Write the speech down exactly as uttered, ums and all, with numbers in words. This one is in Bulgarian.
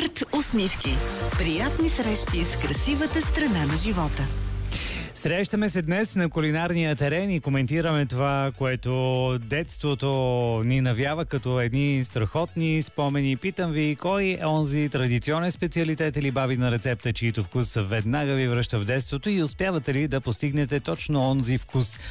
Арт усмивки. Приятни срещи с красивата страна на живота. Срещаме се днес на кулинарния терен и коментираме това, което детството ни навява като едни страхотни спомени. Питам ви, кой е онзи традиционен специалитет или бабина рецепта, чието вкус веднага ви връща в детството и успявате ли да постигнете точно онзи вкус